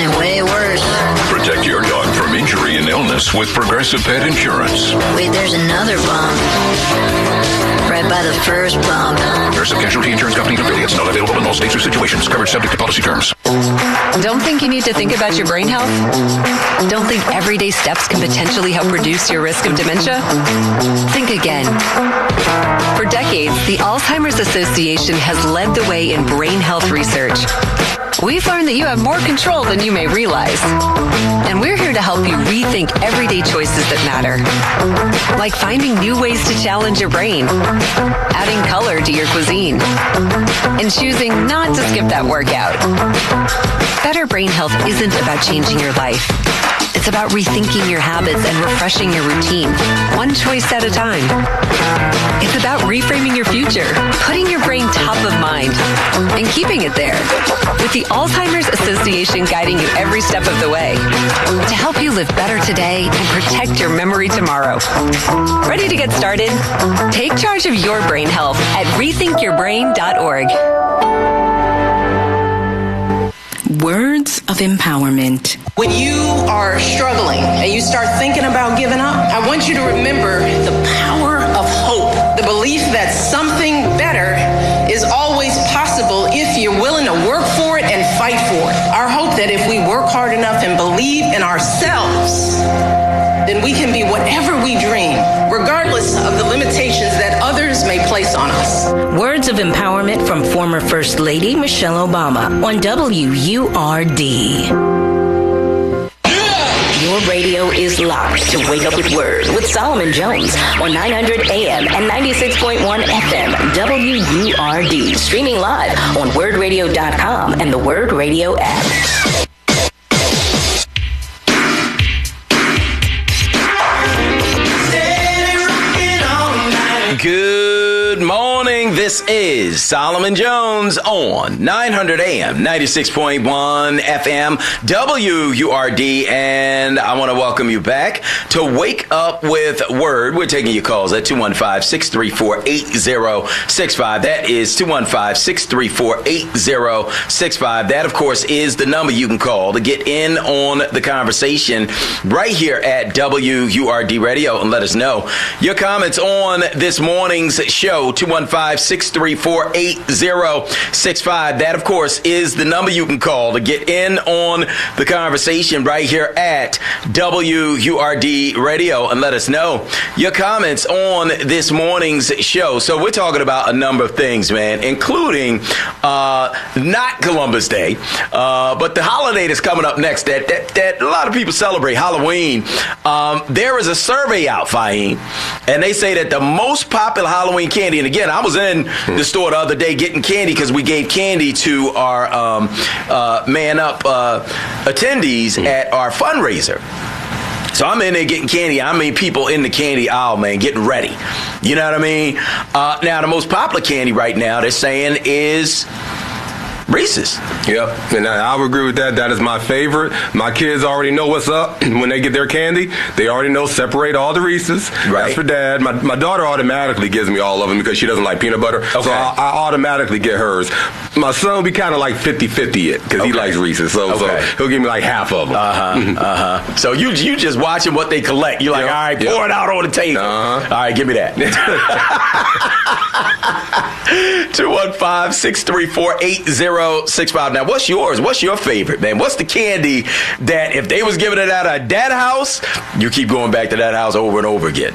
feeling way worse. Protect your dog from injury and illness with Progressive Pet Insurance. Wait, there's another bump. Right by the first bump. Progressive Casualty Insurance Company and affiliates. Not available in all states or situations. Coverage subject to policy terms. Don't think you need to think about your brain health? Don't think everyday steps can potentially help reduce your risk of dementia? Think again. For decades, the Alzheimer's Association has led the way in brain health research. We've learned that you have more control than you may realize. And we're here to help you rethink everyday choices that matter. Like finding new ways to challenge your brain, adding color to your cuisine, and choosing not to skip that workout. Better brain health isn't about changing your life. It's about rethinking your habits and refreshing your routine, one choice at a time. It's about reframing your future, putting your brain top of mind, and keeping it there. With the Alzheimer's Association guiding you every step of the way to help you live better today and protect your memory tomorrow. Ready to get started? Take charge of your brain health at rethinkyourbrain.org. Words of empowerment. When you are struggling and you start thinking about giving up, I want you to remember the power of hope, the belief that something better is always possible if you're willing to work for it and fight for it. Our hope that if we work hard enough and believe in ourselves, then we can be whatever we dream, regardless of the limitations that others may place on us. Words of empowerment from former First Lady Michelle Obama on WURD. Your radio is locked to Wake Up with Word with Solomon Jones on 900 AM and 96.1 FM WURD. Streaming live on wordradio.com and the Word Radio app. Good morning. This is Solomon Jones on 900 AM, 96.1 FM, WURD, and I want to welcome you back to Wake Up with Word. We're taking your calls at 215-634-8065. That is 215-634-8065. That, of course, is the number you can call to get in on the conversation right here at WURD Radio and let us know your comments on this morning's show, 215-634-8065. That, of course, is the number you can call to get in on the conversation right here at WURD Radio and let us know your comments on this morning's show. So we're talking about a number of things, man, including not Columbus Day, but the holiday that's coming up next that a lot of people celebrate, Halloween. There is a survey out, Fahim, and they say that the most popular Halloween candy, and again, I was in the store the other day getting candy because we gave candy to our Man Up attendees at our fundraiser. So I'm in there getting candy. I mean, people in the candy aisle, man, getting ready. You know what I mean? Now, the most popular candy right now, they're saying, is Reese's. Yep, and I would agree with that. That is my favorite. My kids already know what's up when they get their candy. They already know separate all the Reese's. Right. That's for Dad. My daughter automatically gives me all of them because she doesn't like peanut butter. Okay. So I automatically get hers. My son will be kind of like 50-50 it because he likes Reese's. So he'll give me like half of them. So you just watching what they collect. You're like, all right, pour it out on the table. All right, give me that. 215-634-8065. Now, what's yours? What's your favorite, man? What's the candy that if they was giving it out of that house, you keep going back to that house over and over again?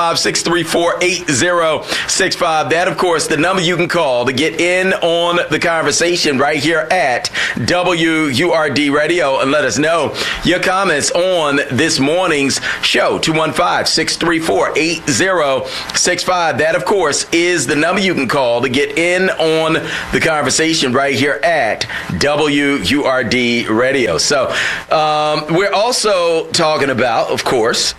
215-634-8065. That, of course, the number you can call to get in on the conversation right here at WURD Radio and let us know your comments on this morning's show. 215-634-8065. That, of course, is the number you can call to get in on the conversation right here at WURD Radio. So we're also talking about, of course,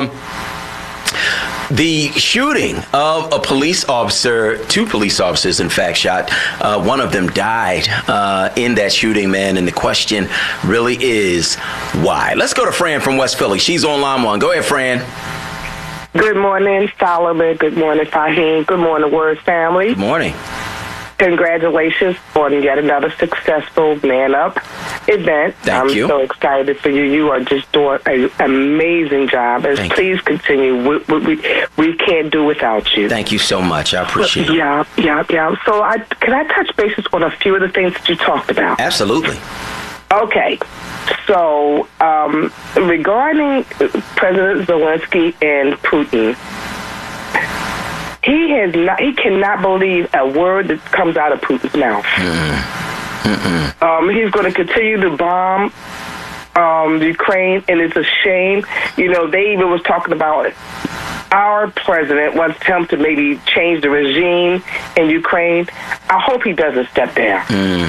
the shooting of a police officer, two police officers, in fact, shot. One of them died in that shooting, man. And the question really is why? Let's go to Fran from West Philly. She's on line one. Go ahead, Fran. Good morning, Solomon. Good morning, Fahim. Good morning, Word family. Good morning. Congratulations on yet another successful Man Up event. Thank you. I'm so excited for you. You are just doing an amazing job. And please continue. We can't do without you. Thank you so much. I appreciate it. Yeah. So can I touch bases on a few of the things that you talked about? Absolutely. Okay. So regarding President Zelensky and Putin, he cannot believe a word that comes out of Putin's mouth. He's going to continue to bomb Ukraine, and it's a shame. They even was talking about our president wants him to maybe change the regime in Ukraine. I hope he doesn't step down.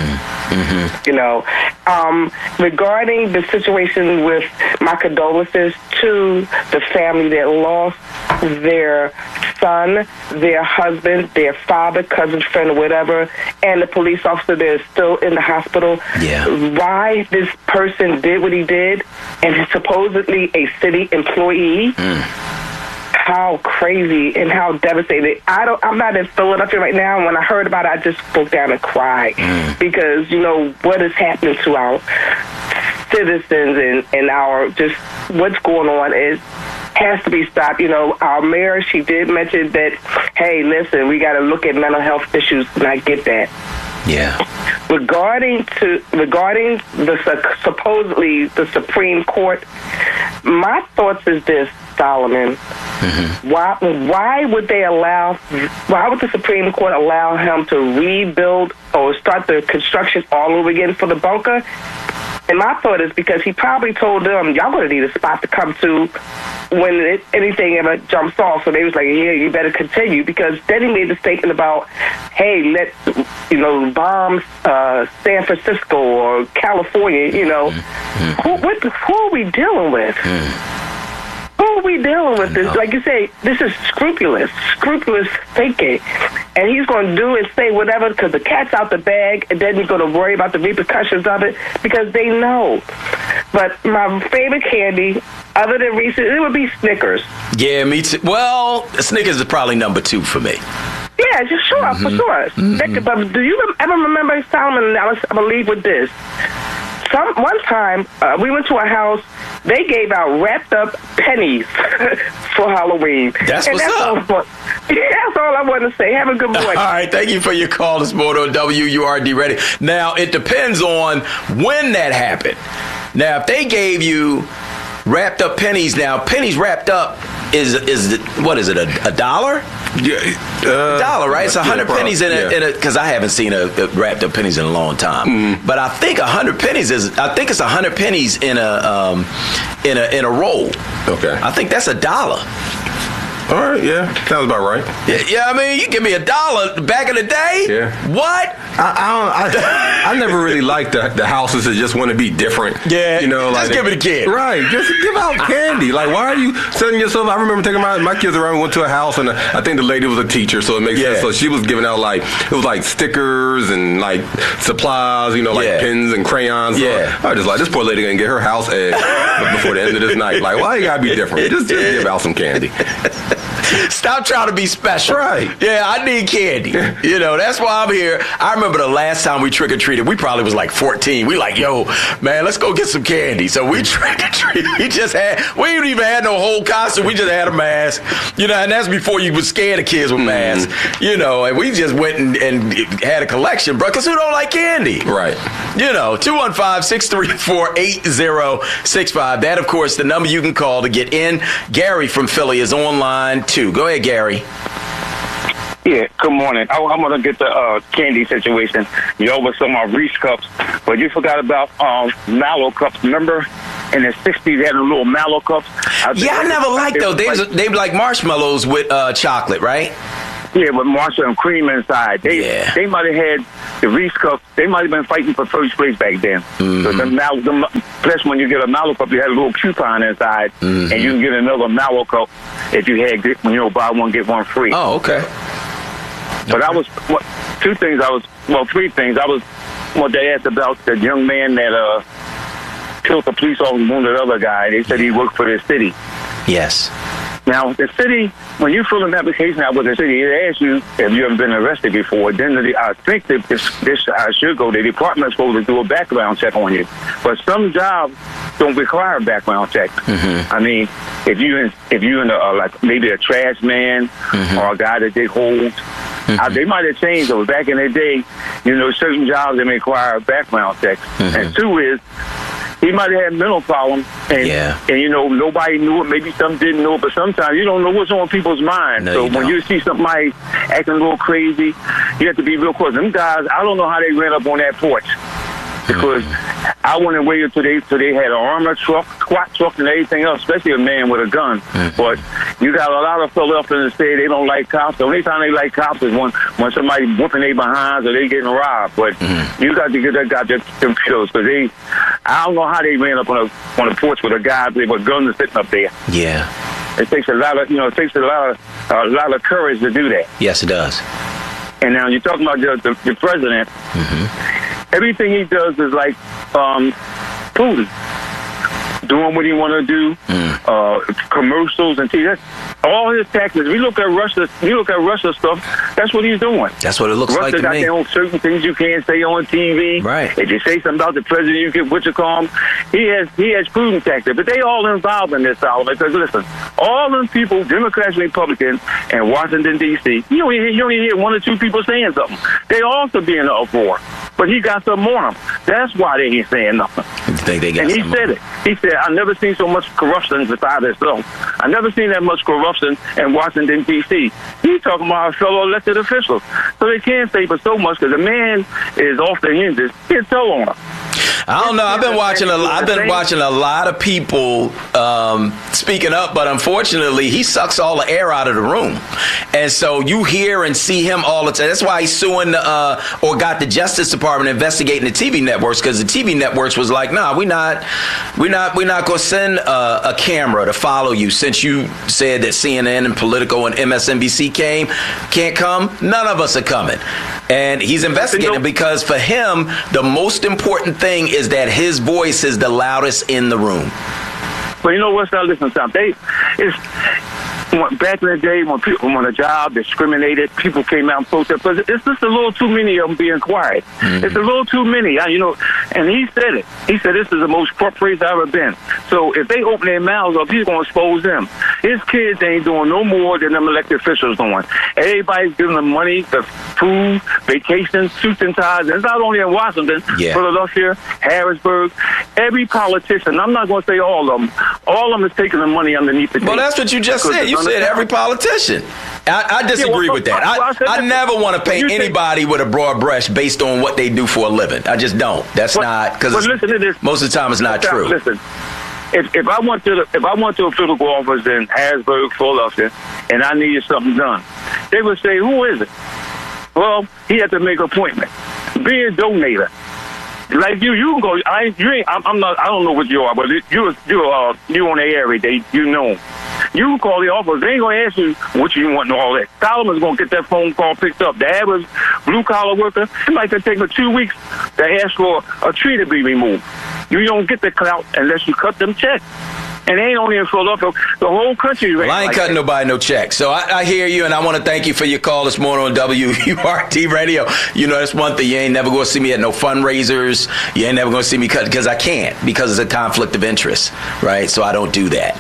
Regarding the situation with my condolences to the family that lost their son, their husband, their father, cousin, friend, or whatever, and the police officer that is still in the hospital. Yeah. Why this person did what he did, and he's supposedly a city employee. How crazy and how devastated. I'm not in Philadelphia right now, and when I heard about it, I just broke down and cried because, what is happening to our citizens and our just what's going on has to be stopped. Our mayor, she did mention that, hey, listen, we got to look at mental health issues, and I get that. Yeah. Regarding supposedly the Supreme Court, my thoughts is this, Solomon. Why would the Supreme Court allow him to rebuild or start the construction all over again for the bunker? And my thought is because he probably told them, y'all going to need a spot to come to when anything ever jumps off. So they was like, yeah, you better continue. Because then he made the statement about, hey, let's, bomb San Francisco or California, Who are we dealing with? Who are we dealing with this? Like you say, this is scrupulous thinking. And he's going to do and say whatever because the cat's out the bag, and then he's going to worry about the repercussions of it because they know. But my favorite candy, other than Reese's, it would be Snickers. Yeah, me too. Well, Snickers is probably number 2 for me. Yeah, for sure. But do you ever remember, Solomon, I believe with this, one time we went to a house, they gave out wrapped up pennies for Halloween. That's up. That's all I want to say. Have a good morning. All right, thank you for your call this morning on WURD Radio. Now, it depends on when that happened. Now, if they gave you wrapped up pennies, now pennies wrapped up is what is it, $1? $1, right? It's 100 pennies in a because I haven't seen a wrapped up pennies in a long time. But I think 100 pennies it's 100 pennies in a roll. Okay. I think that's $1. All right, yeah, sounds about right. Yeah, I mean, you give me $1 back in the day. Yeah. What? I never really liked the houses that just want to be different. Yeah. Just give it a kid. Right. Just give out candy. Like, why are you setting yourself? I remember taking my kids around. We went to a house, and I think the lady was a teacher, so it makes sense. So she was giving out it was like stickers and like supplies, like pens and crayons. Yeah. So I was just like, this poor lady gonna get her house egg before the end of this night. Like, why you gotta be different? Just give out some candy. Stop trying to be special. Right. Yeah, I need candy. That's why I'm here. I remember the last time we trick-or-treated, we probably was like 14. We like, yo, man, let's go get some candy. So we trick-or-treated. We didn't even have no whole costume. We just had a mask. And that's before you would scare the kids with masks. And we just went and had a collection, bro, because who don't like candy? Right. 215-634-8065. That, of course, the number you can call to get in. Gary from Philly is online, too. Go ahead, Gary. Yeah, good morning. I want to get the candy situation. You over some Reese cups, but you forgot about Mallow cups. Remember in the 60s they had a little Mallow cups? I never liked those. They were like marshmallows with chocolate, right? Yeah, with marshmallow and cream inside. They might have had the Reese cups. They might have been fighting for first place back then. So plus when you get a Mallow cup, you had a little coupon inside, and you can get another Mallow cup if you had buy one get one free. Oh, okay. But three things. I wanted to ask about the young man that killed the police officer and wounded the other guy. They said he worked for the city. Yes. Now, the city, when you fill an application out with the city, it asks you if you haven't been arrested before. Then I think that I should go. The department's supposed to do a background check on you. But some jobs don't require a background check. I mean, if you in like maybe a trash man or a guy that dig holes, they might have changed those. Back in the day, you know, certain jobs that require a background check. And two is, he might have had mental problems, and you know, nobody knew it. Maybe some didn't know it, but sometimes you don't know what's on people's minds. No, so when you see somebody acting a little crazy, you have to be real close. Them guys, I don't know how they ran up on that porch. Because I went and waited till they had an armored truck, squat truck, and everything else, especially a man with a gun. But you got a lot of fellas up in the state, they don't like cops. The only time they like cops is when somebody whooping their behinds or they getting robbed. But you got to get that guy them pills, because I don't know how they ran up on a porch with a guy with guns sitting up there. Yeah. It takes a lot of courage to do that. Yes, it does. And now you're talking about the president. Everything he does is like Putin, doing what he want to do, commercials and TV. All his tactics. We look at Russia stuff. That's what he's doing. That's what it looks like to me. Russia got their own certain things you can't say on TV. Right. If you say something about the president, you get what you call him. He has Putin tactics, but they all involved in this, Solomon. Because listen, all them people, Democrats, Republicans, in Washington D.C., you only hear one or two people saying something. They also be in the uproar. But he got something on him. That's why they ain't saying nothing. You think they got and he said it. He said, "I never seen so much corruption beside itself. I never seen that much corruption in Washington D.C." He's talking about fellow elected officials, so they can't say but so much because the man is off the hinges. He'll tell on him. I don't know. I've been watching a lot of people speaking up, but unfortunately, he sucks all the air out of the room, and so you hear and see him all the time. That's why he's suing or got the Justice Department investigating the TV networks, because the TV networks was like, "Nah, we're not going to send a camera to follow you since you said that CNN and Politico and MSNBC can't come. None of us are coming." And he's investigating because for him, the most important thing is that his voice is the loudest in the room. But you know what's not listening to? Back in the day when people on a job discriminated, people came out and protested. But it's just a little too many of them being quiet. It's a little too many, you know. And he said it. He said this is the most corrupt place I've ever been. So if they open their mouths up, he's going to expose them. His kids ain't doing no more than them elected officials doing. Everybody's giving them money, the food, vacations, suits and ties. And it's not only in Washington, Philadelphia, Harrisburg. Every politician, I'm not going to say all of them is taking the money underneath the table. Well, that's what you just said. You said every politician. I disagree with that. I never want to paint anybody with a broad brush based on what they do for a living. I just don't. That's not, because most of the time it's not true. Listen, if I went to a political office in Harrisburg, Philadelphia, and I needed something done, they would say, "Who is it?" Well, he had to make an appointment. Be a donator. Like you can go. I'm not. I don't know what you are, but you on the air every day. You know. You can call the office. They ain't gonna ask you what you want and all that. Solomon's gonna get that phone call picked up. The average blue collar worker, it might take them 2 weeks to ask for a tree to be removed. You don't get the clout unless you cut them checks. And they ain't only in Philadelphia, the whole country. Well, I ain't cutting nobody no check. So I hear you, and I want to thank you for your call this morning on WURD Radio. You know, that's one thing. You ain't never going to see me at no fundraisers. You ain't never going to see me cut, because I can't, because it's a conflict of interest, right? So I don't do that.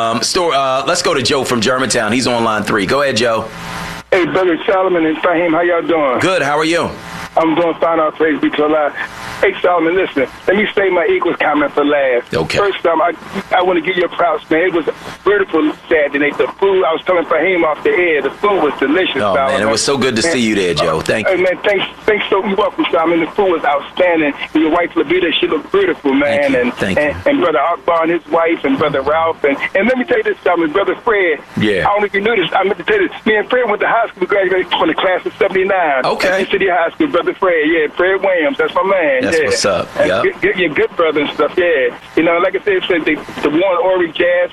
Let's go to Joe from Germantown. He's on line 3. Go ahead, Joe. Hey, Brother Solomon and Fahim, how y'all doing? Good. How are you? I'm doing fine. I'll praise be to Allah. Hey, Solomon, listen. Let me say my equals comment for last. Okay. First, I want to give you a props, man. It was beautiful Saturday. The food, I was telling Fahim off the air, the food was delicious. Oh, Solomon. man, it was so good to see you there, Joe. Thank you. Hey, man, thanks so much, welcome, Solomon. The food was outstanding. And your wife, Labita, she looked beautiful, man. Thank you. And Brother Akbar and his wife, and Brother Ralph. And let me tell you this, Solomon, Brother Fred. Yeah. I don't know if you knew this. I meant to tell you this. Me and Fred went to high school, graduated from the class of 79. Okay. At City High School. Brother brother Fred. Yeah, Fred Williams. That's my man. That's yeah. what's up. Yeah. Your good brother and stuff. Yeah. You know, like I said, the one Ori Jazz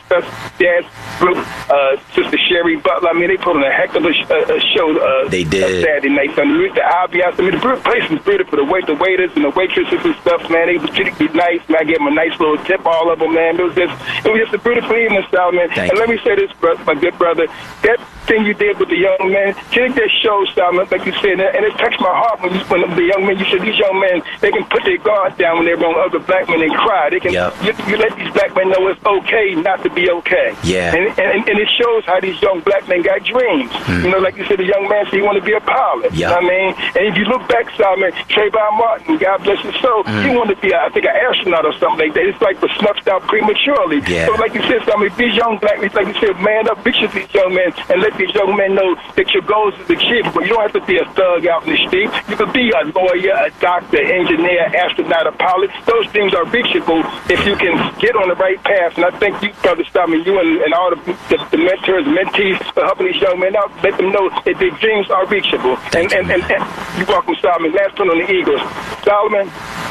group, Sister Sherry Butler. I mean, they put on a heck of a show. They did. Saturday night. So the ambiance. I mean, the place was beautiful. The waiters and the waitresses and stuff, man. They was treated me nice. Man, I gave them a nice little tip, all of them, man. It was just a beautiful evening, Solomon. And let me say this, my good brother. That thing you did with the young man, it just shows, Solomon, like you said, and it touched my heart when the young men, you said these young men, they can put their guards down when they're around other black men and cry. They can, you let these black men know it's okay not to be okay. Yeah. And it shows how these young black men got dreams. You know, like you said, the young man said he wanted to be a pilot. You know what I mean? And if you look back, Solomon, Trayvon Martin, God bless his soul, he wanted to be, I think, an astronaut or something like that. It's like was snuffed out prematurely. Yeah. So like you said, Solomon, if these young black men, like you said, man up, picture these young men and let these young men know that your goals is achievable. You don't have to be a thug out in the street. You could be a lawyer, a doctor, engineer, astronaut, a pilot. Those things are reachable if you can get on the right path. And I think you, Brother Solomon, you and all the mentors, mentees for helping these young men out, let them know that their dreams are reachable. And you're welcome, Solomon. Last one on the Eagles. Solomon,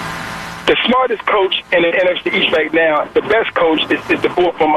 the smartest coach in the NFC East right now, the best coach is the boy from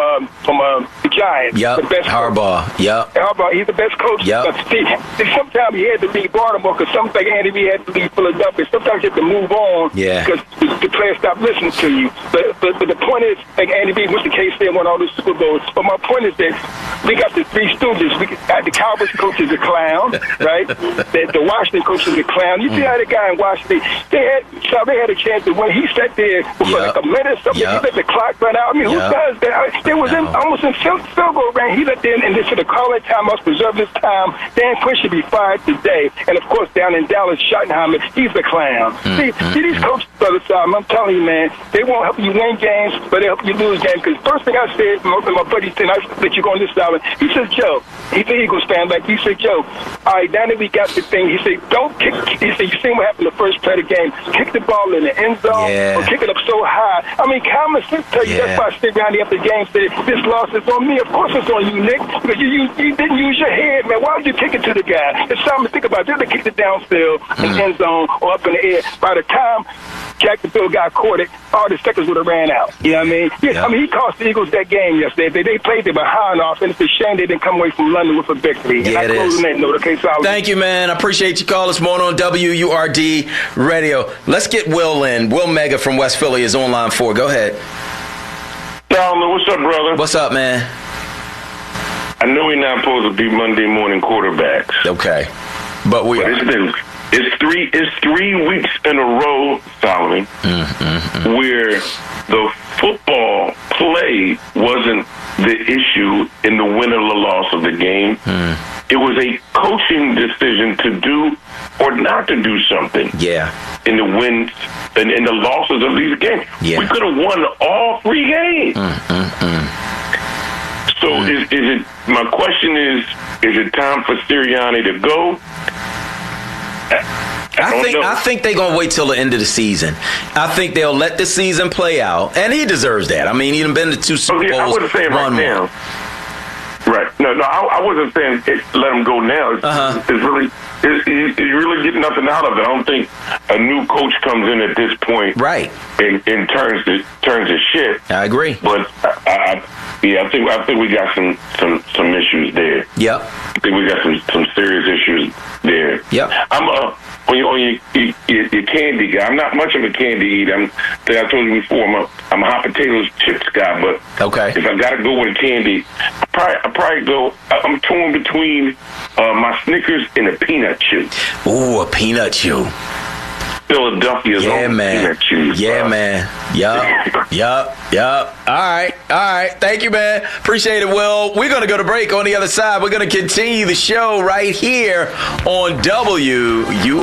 the Giants. Yep. The best Harbaugh. Yep. Harbaugh, he's the best coach. Yep. Sometimes he had to leave Baltimore because sometimes Andy Reid had to leave Philadelphia. Sometimes you have to move on because the players stop listening to you. But the point is, like Andy Reid went to KC and won all the Super Bowls. But my point is that we got the three stooges. We got the Cowboys coach is a clown, right? The Washington coach is a clown. You see how the guy in Washington, they had a chance to win. He sat there for like a minute or something. He let the clock run out. I mean, who does that? There was almost in field goal range. He let in and they should have called that time out, preserve his time. Dan Quinn should be fired today. And of course, down in Dallas, Schottenheimer, he's the clown. See, these coaches, Brother Solomon, I'm telling you, man, they won't help you win games, but they help you lose games. Because first thing I said, my buddy said, I let you go on this Solomon. He said, Joe, he's an Eagles fan, like he said, Joe, all right, now that we got the thing, he said, don't kick. He said, you seen what happened the first play of the game? Kick the ball in the end zone. Or kick it up so high. I mean, common sense tell you that's why I sit around after the game said, this loss is on me. Of course it's on you, Nick, because you didn't use your head, man. Why would you kick it to the guy? It's time to think about it. They kicked it downfield in the end zone or up in the air. By the time Jacksonville got caught it, all the seconds would have ran out. You know what I mean? I mean, he cost the Eagles that game yesterday. They played their behind off, and it's a shame they didn't come away from London with a victory. Yeah, and I close on that note. Okay, Solomon. Thank you, man. I appreciate you calling this morning on WURD Radio. Let's get Will in. Will Mega from West Philly is on line 4. Go ahead. Solomon, what's up, brother? What's up, man? I know we're not supposed to be Monday morning quarterbacks. Okay. But it's 3 weeks in a row, Solomon, where the football play wasn't the issue in the win or the loss of the game. It was a coaching decision to do or not to do something. In the wins and in the losses of these games. We could have won all 3 games. So is it? My question is it time for Sirianni to go? I think they're going to wait till the end of the season. I think they'll let the season play out, and he deserves that. I mean, he's been to 2 Super Bowls. I wasn't saying right now. Right. No, I wasn't saying let him go now. It's really, you really get nothing out of it. I don't think a new coach comes in at this point, right, and turns his shit. I agree, but I think we got some issues there. Yep. I think we got some serious issues there. Yep. I'm on your candy guy. I'm not much of a candy eater. I told you before, I'm a hot potatoes chips guy. But if I gotta go with a candy, I probably go. I'm torn between my Snickers and a peanut chew. Ooh, a peanut chew. Philadelphia's own peanut chews. Yeah, man. Yup. All right. Thank you, man. Appreciate it, Will. We're going to go to break. On the other side, we're going to continue the show right here on WURD.